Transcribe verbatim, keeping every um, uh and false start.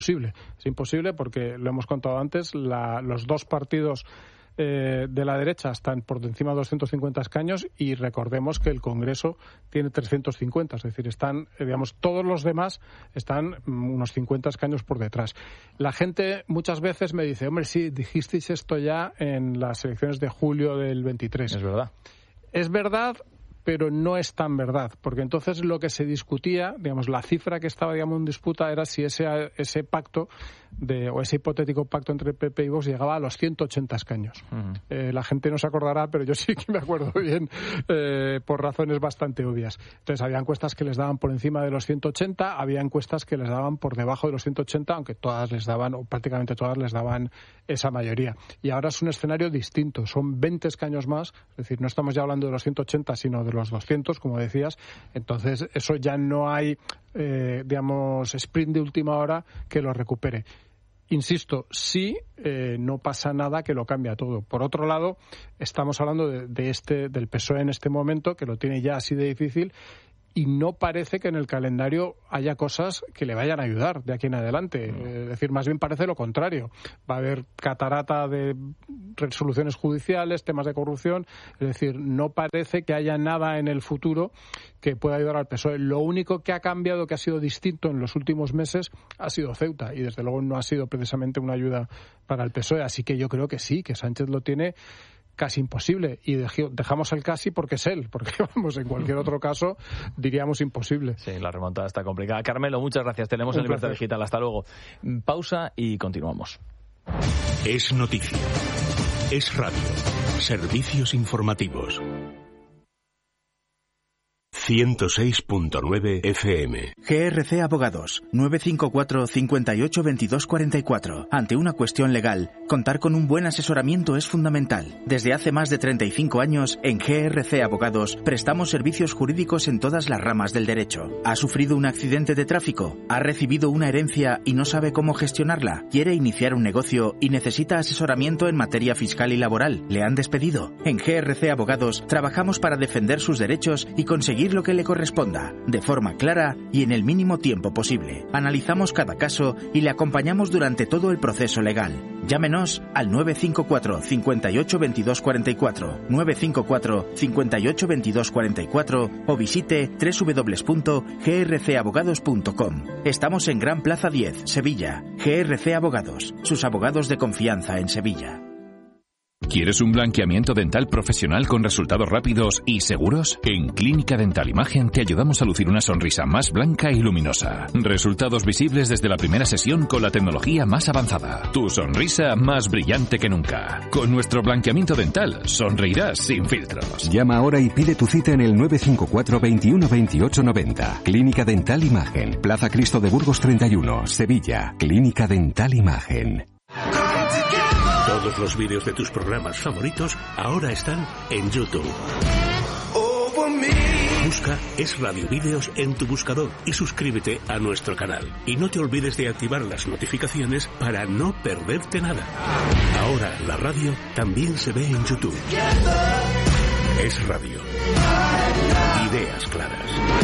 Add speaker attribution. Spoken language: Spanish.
Speaker 1: imposible. Es imposible porque, lo hemos contado antes, la, los dos partidos eh, de la derecha están por encima de doscientos cincuenta escaños y recordemos que el Congreso tiene trescientos cincuenta, es decir, están, eh, digamos, todos los demás están unos cincuenta escaños por detrás. La gente muchas veces me dice, hombre, sí, dijisteis esto ya en las elecciones de julio del veintitrés.
Speaker 2: Es verdad.
Speaker 1: Es verdad, pero no es tan verdad, porque entonces lo que se discutía, digamos, la cifra que estaba, digamos, en disputa era si ese ese pacto de, o ese hipotético pacto entre P P y Vox llegaba a los ciento ochenta escaños. Uh-huh. Eh, la gente no se acordará, pero yo sí que me acuerdo bien, eh, por razones bastante obvias. Entonces había encuestas que les daban por encima de los ciento ochenta, había encuestas que les daban por debajo de los ciento ochenta, aunque todas les daban, o prácticamente todas les daban esa mayoría. Y ahora es un escenario distinto, son veinte escaños más, es decir, no estamos ya hablando de los ciento ochenta, sino de los doscientos, como decías. Entonces eso ya no hay, eh, digamos, sprint de última hora que lo recupere. Insisto, sí, eh, no pasa nada que lo cambia todo. Por otro lado, estamos hablando de, de este, del P S O E en este momento, que lo tiene ya así de difícil, y no parece que en el calendario haya cosas que le vayan a ayudar de aquí en adelante. No. Es decir, más bien parece lo contrario. Va a haber catarata de resoluciones judiciales, temas de corrupción. Es decir, no parece que haya nada en el futuro que pueda ayudar al P S O E. Lo único que ha cambiado, que ha sido distinto en los últimos meses, ha sido Ceuta. Y desde luego no ha sido precisamente una ayuda para el P S O E. Así que yo creo que sí, que Sánchez lo tiene casi imposible, y dejamos el casi porque es él, porque vamos, en cualquier otro caso diríamos imposible.
Speaker 2: Sí, la remontada está complicada. Carmelo, muchas gracias, tenemos en Libertad Digital, hasta luego. Pausa y continuamos.
Speaker 3: Es noticia, es radio, servicios informativos. ciento seis punto nueve F M.
Speaker 4: G R C Abogados, nueve cinco cuatro, cinco ocho, veintidós cuarenta y cuatro. Ante una cuestión legal, contar con un buen asesoramiento es fundamental. Desde hace más de treinta y cinco años, en G R C Abogados, prestamos servicios jurídicos en todas las ramas del derecho. ¿Ha sufrido un accidente de tráfico? ¿Ha recibido una herencia y no sabe cómo gestionarla? ¿Quiere iniciar un negocio y necesita asesoramiento en materia fiscal y laboral? ¿Le han despedido? En G R C Abogados, trabajamos para defender sus derechos y conseguir lo que le corresponda, de forma clara y en el mínimo tiempo posible. Analizamos cada caso y le acompañamos durante todo el proceso legal. Llámenos al nueve cinco cuatro, cinco ocho, veintidós cuarenta y cuatro, nueve cinco cuatro, cinco ocho, veintidós cuarenta y cuatro o visite doble u doble u doble u punto g r c abogados punto com. Estamos en Gran Plaza diez, Sevilla. G R C Abogados, sus abogados de confianza en Sevilla.
Speaker 5: ¿Quieres un blanqueamiento dental profesional con resultados rápidos y seguros? En Clínica Dental Imagen te ayudamos a lucir una sonrisa más blanca y luminosa. Resultados visibles desde la primera sesión con la tecnología más avanzada. Tu sonrisa más brillante que nunca. Con nuestro blanqueamiento dental sonreirás sin filtros.
Speaker 6: Llama ahora y pide tu cita en el nueve cinco cuatro, veintiuno, veintiocho, noventa. Clínica Dental Imagen. Plaza Cristo de Burgos treinta y uno, Sevilla. Clínica Dental Imagen.
Speaker 3: Todos los vídeos de tus programas favoritos ahora están en YouTube. Busca Es Radio Vídeos en tu buscador y suscríbete a nuestro canal. Y no te olvides de activar las notificaciones para no perderte nada. Ahora la radio también se ve en YouTube. Es Radio. Ideas claras.